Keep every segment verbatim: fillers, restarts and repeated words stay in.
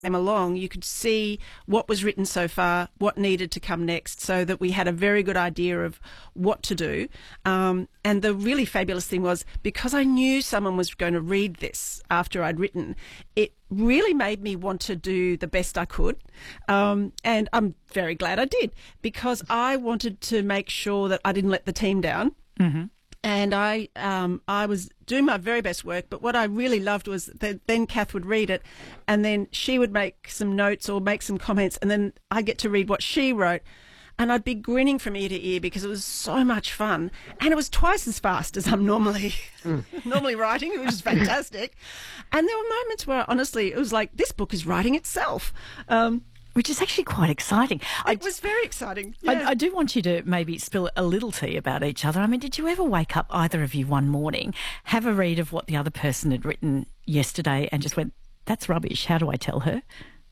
came along, you could see what was written so far, what needed to come next, so that we had a very good idea of what to do. Um, and the really fabulous thing was, because I knew someone was going to read this after I'd written, it really made me want to do the best I could. Um, and I'm very glad I did, because I wanted to make sure that I didn't let the team down. Mm-hmm. And I um, I was doing my very best work, but what I really loved was that then Kath would read it, and then she would make some notes or make some comments, and then I get to read what she wrote, and I'd be grinning from ear to ear because it was so much fun, and it was twice as fast as I'm normally mm. normally writing, which is fantastic. And there were moments where honestly it was like, this book is writing itself. Um, Which is actually quite exciting. It I, was very exciting. Yeah. I, I do want you to maybe spill a little tea about each other. I mean, did you ever wake up, either of you, one morning, have a read of what the other person had written yesterday and just went, that's rubbish, how do I tell her?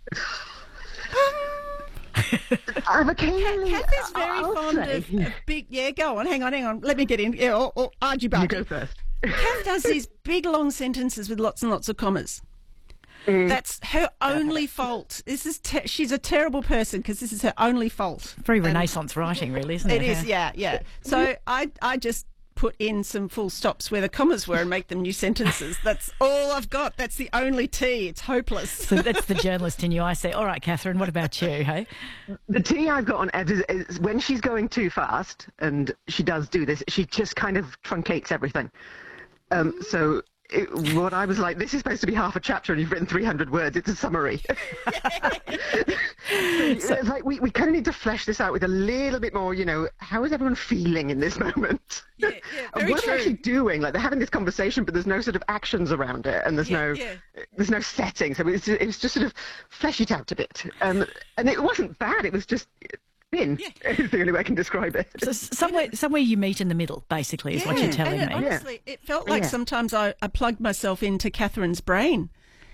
I've occasionally... Kath is very I'll fond say. of, of big... Yeah, go on, hang on, hang on. Let me get in. Yeah, or, or argue back. You go first. Kath does these big, long sentences with lots and lots of commas. Mm. That's her only fault. This is te- she's a terrible person because this is her only fault. Very Renaissance and writing, really, isn't it? It is, yeah, yeah. So I, I just put in some full stops where the commas were and make them new sentences. That's all I've got. That's the only tea. It's hopeless. So that's the journalist in you. I say, all right, Catherine, what about you, hey? The tea I've got on Ed is, is when she's going too fast, and she does do this, she just kind of truncates everything. Um, so... It, what I was like, this is supposed to be half a chapter and you've written three hundred words. It's a summary. so, it's like we, we kind of need to flesh this out with a little bit more, you know, how is everyone feeling in this moment? Yeah, yeah, and what true. are they actually doing? Like, they're having this conversation, but there's no sort of actions around it, and there's yeah, no yeah. there's no setting. So it's, it was just sort of flesh it out a bit. Um, and it wasn't bad. It was just... in yeah. is the only way I can describe it. So somewhere, somewhere you meet in the middle, basically, is yeah. what you're telling and me. It, honestly, yeah. it felt like yeah. sometimes I, I plugged myself into Catherine's brain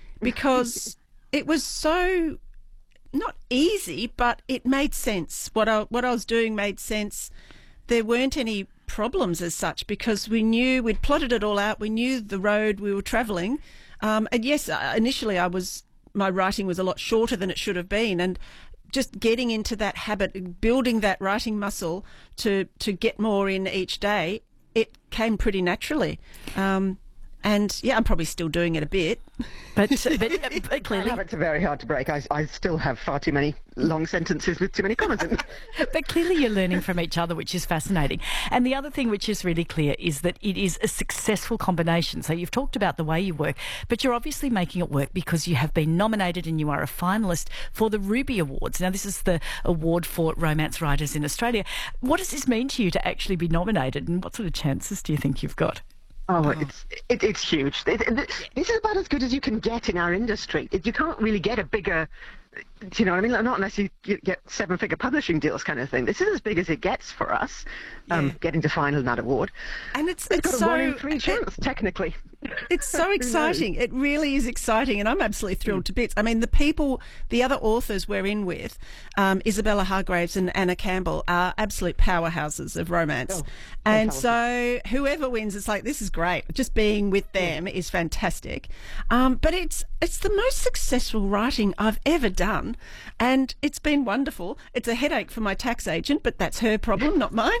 because it was so not easy, but it made sense. What I what I was doing made sense. There weren't any problems as such because we knew we'd plotted it all out. We knew the road we were travelling, um, and yes, initially I was my writing was a lot shorter than it should have been, and just getting into that habit, building that writing muscle to, to get more in each day, it came pretty naturally. Um, and, yeah, I'm probably still doing it a bit. But, but, but clearly... Habits are very hard to break. I, I still have far too many long sentences with too many commas in them. But clearly you're learning from each other, which is fascinating. And the other thing which is really clear is that it is a successful combination. So you've talked about the way you work, but you're obviously making it work because you have been nominated and you are a finalist for the Ruby Awards. Now, this is the award for romance writers in Australia. What does this mean to you to actually be nominated, and what sort of chances do you think you've got? Oh, oh. It's it, it's huge. It, it, this is about as good as you can get in our industry. It, you can't really get a bigger, you know what I mean? Not unless you, you get seven-figure publishing deals kind of thing. This is as big as it gets for us, um, yeah. getting to final in that award. And it's, We've it's got so... a one in three it, chance, technically. It's so exciting. It really is exciting, and I'm absolutely thrilled mm. to bits. I mean, the people, the other authors we're in with, um, Isabella Hargraves and Anna Campbell, are absolute powerhouses of romance. Oh, and so whoever wins, it's like, this is great. Just being with them yeah. is fantastic. Um, but it's it's the most successful writing I've ever done, and it's been wonderful. It's a headache for my tax agent, but that's her problem, not mine.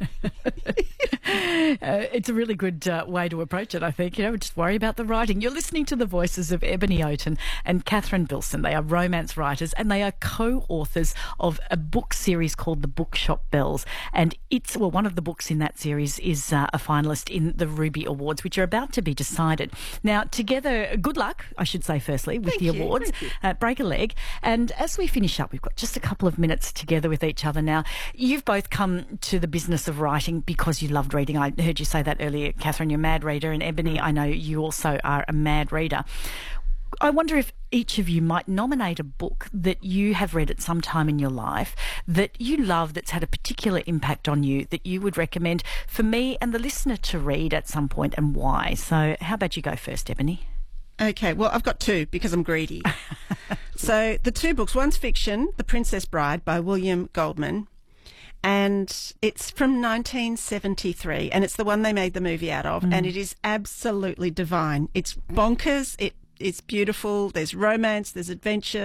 Uh, it's a really good uh, way to approach it, I think. You know, just worry about the writing. You're listening to the voices of Ebony Oaten and Catherine Bilson. They are romance writers and they are co-authors of a book series called The Bookshop Bells. And it's, well, one of the books in that series is uh, a finalist in the Ruby Awards, which are about to be decided. Now, together, good luck, I should say, firstly, with Thank the you, awards. Uh, break a leg. And as we finish up, we've got just a couple of minutes together with each other now. You've both come to the business of writing because you loved reading. I heard you say that earlier, Catherine, you're a mad reader, and Ebony, I know you also are a mad reader. I wonder if each of you might nominate a book that you have read at some time in your life that you love, that's had a particular impact on you, that you would recommend for me and the listener to read at some point, and why. So how about you go first, Ebony? Okay, well, I've got two because I'm greedy. So the two books, one's fiction, The Princess Bride by William Goldman, and it's from nineteen seventy-three, and it's the one they made the movie out of, mm. and it is absolutely divine. It's bonkers, it it's beautiful, there's romance, there's adventure,